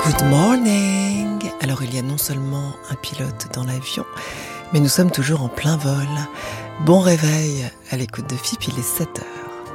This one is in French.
Good morning! Alors il y a non seulement un pilote dans l'avion, mais nous sommes toujours en plein vol. Bon réveil à l'écoute de FIP, il est 7h.